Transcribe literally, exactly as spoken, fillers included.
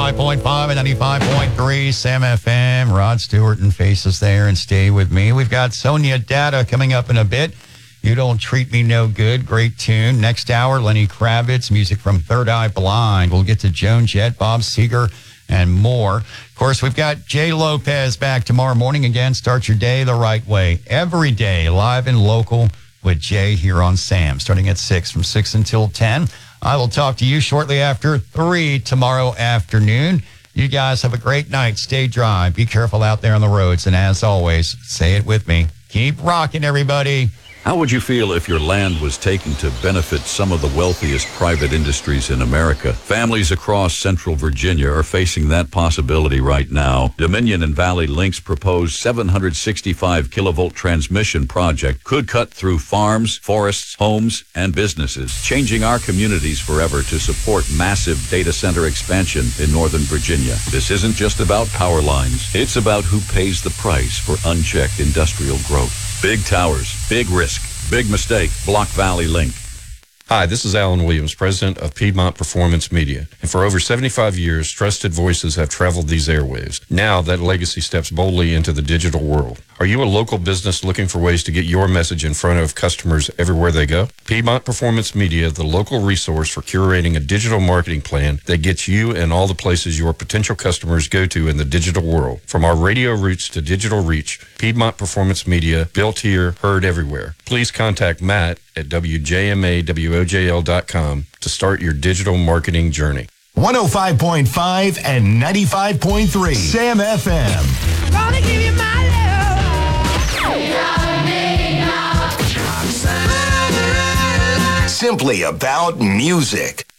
ninety-five point five and ninety-five point three Sam F M. Rod Stewart and Faces there, and stay with me. We've got Sonia Data coming up in a bit. You Don't Treat Me No Good. Great tune. Next hour, Lenny Kravitz, music from Third Eye Blind. We'll get to Joan Jett, Bob Seger, and more. Of course, we've got Jay Lopez back tomorrow morning again. Start your day the right way. Every day, live and local with Jay here on Sam, starting at six, from six until ten. I will talk to you shortly after three tomorrow afternoon. You guys have a great night. Stay dry. Be careful out there on the roads. And as always, say it with me. Keep rocking, everybody. How would you feel if your land was taken to benefit some of the wealthiest private industries in America? Families across central Virginia are facing that possibility right now. Dominion and Valley Link's proposed seven hundred sixty-five kilovolt transmission project could cut through farms, forests, homes, and businesses, changing our communities forever to support massive data center expansion in Northern Virginia. This isn't just about power lines. It's about who pays the price for unchecked industrial growth. Big towers, big risk, big mistake. Block Valley Link. Hi, this is Alan Williams, president of Piedmont Performance Media. And for over seventy-five years, trusted voices have traveled these airwaves. Now that legacy steps boldly into the digital world. Are you a local business looking for ways to get your message in front of customers everywhere they go? Piedmont Performance Media, the local resource for curating a digital marketing plan that gets you in all the places your potential customers go to in the digital world. From our radio roots to digital reach, Piedmont Performance Media, built here, heard everywhere. Please contact Matt at W J M A W O J L dot com to start your digital marketing journey. one oh five point five and ninety-five point three Sam F M. Gonna give you my love. Simply about music.